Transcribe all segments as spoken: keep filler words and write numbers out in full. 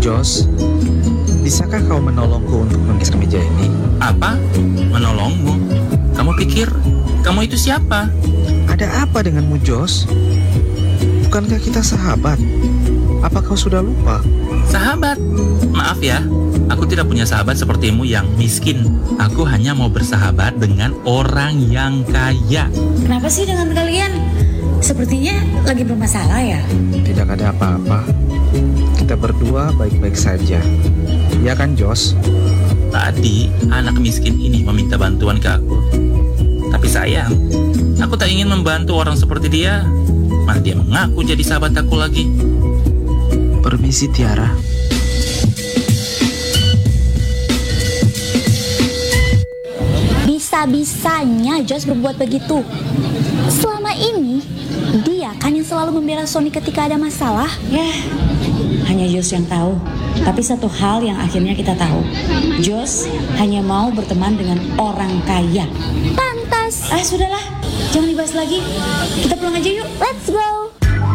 Jos, bisakah kau menolongku untuk menggeser meja ini? Apa? Menolongmu? Kamu pikir kamu itu siapa? Ada apa denganmu, Jos? Bukankah kita sahabat? Apa kau sudah lupa? Sahabat? Maaf ya, aku tidak punya sahabat sepertimu yang miskin. Aku hanya mau bersahabat dengan orang yang kaya. Kenapa sih dengan kalian? Sepertinya lagi bermasalah ya? Tidak ada apa-apa. Kita berdua baik-baik saja. Ya kan, Jos? Tadi anak miskin ini meminta bantuan ke aku. Tapi sayang, aku tak ingin membantu orang seperti dia. Mana dia mengaku jadi sahabat aku lagi. Permisi, Tiara. Bisa-bisanya Jos berbuat begitu. Selama ini, dia kan yang selalu membela Sony ketika ada masalah. Ya, hanya Jos yang tahu. Tapi satu hal yang akhirnya kita tahu, Jos hanya mau berteman dengan orang kaya. Pantas. Ah, sudahlah, jangan dibahas lagi. Kita pulang aja yuk. Let's go.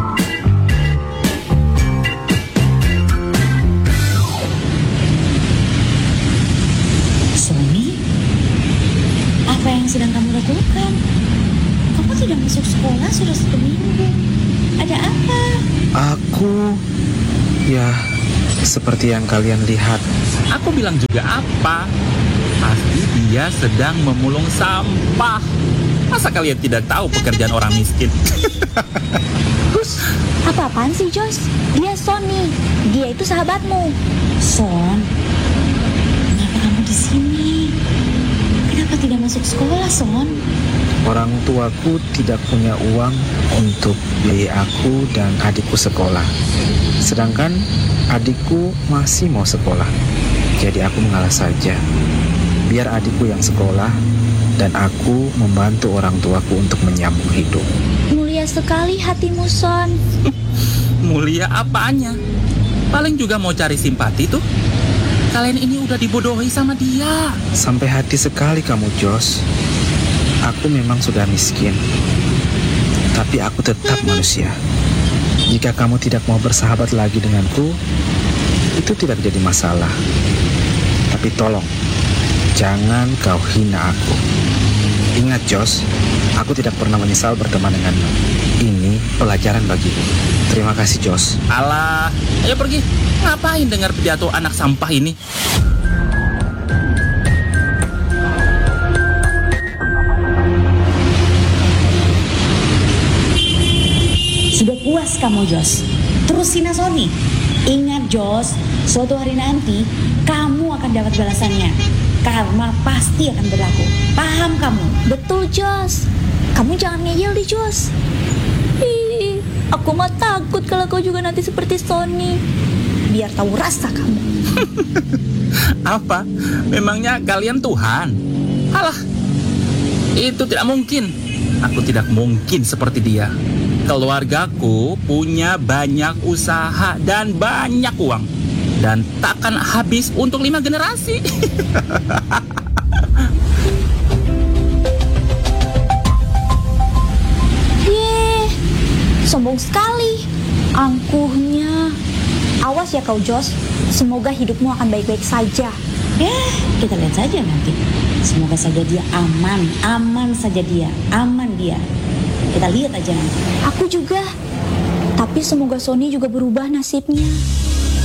Sony, apa yang sedang kamu lakukan? Kamu tidak masuk sekolah sudah satu minggu. Ada apa? Aku, ya, seperti yang kalian lihat. Aku bilang juga apa? Pasti dia sedang memulung sampah. Masa kalian tidak tahu pekerjaan orang miskin? Hush, apa-apaan sih Jos? Dia Sony. Dia itu sahabatmu. Son, kenapa kamu di sini? Kenapa tidak masuk sekolah, Son? Orang tuaku tidak punya uang untuk biaya aku dan adikku sekolah. Sedangkan adikku masih mau sekolah. Jadi aku mengalah saja. Biar adikku yang sekolah dan aku membantu orang tuaku untuk menyambung hidup. Mulia sekali hatimu, Son. Mulia apanya? Paling juga mau cari simpati tuh. Kalian ini udah dibodohi sama dia. Sampai hati sekali kamu, Jos. Aku memang sudah miskin, tapi aku tetap manusia. Jika kamu tidak mau bersahabat lagi denganku, itu tidak jadi masalah. Tapi tolong, jangan kau hina aku. Ingat, Jos, aku tidak pernah menyesal berteman denganmu. Ini pelajaran bagiku. Terima kasih, Jos. Alah, ayo pergi. Ngapain dengar pidato anak sampah ini? Sudah puas kamu, Jos? Terusin Sony. Ingat, Jos, suatu hari nanti kamu akan dapat balasannya. Karma pasti akan berlaku. Paham kamu? Betul, Jos. Kamu jangan ngeyel deh, Jos. Ih, aku mah takut kalau kau juga nanti seperti Sony. Biar tahu rasa kamu. Apa? Memangnya kalian Tuhan? Alah, itu tidak mungkin. Aku tidak mungkin seperti dia. Keluargaku punya banyak usaha dan banyak uang. Dan takkan habis untuk lima generasi. Yeay, sombong sekali. Angkuhnya. Awas ya kau, Jos. Semoga hidupmu akan baik-baik saja. Ya, kita lihat saja nanti. Semoga saja dia aman. Aman saja dia. Aman dia. Kita lihat aja nanti. Aku juga. Tapi semoga Sony juga berubah nasibnya.